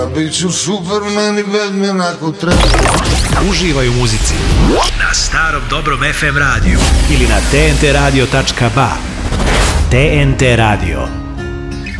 Biću Superman i Batman ako treba. Uživaj u muzici na starom dobrom FM radiju ili na tntradio.ba. TNT Radio.